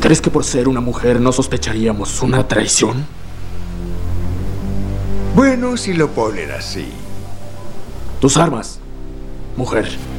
¿Crees que por ser una mujer no sospecharíamos una traición? Bueno, si lo ponen así. Tus armas, mujer.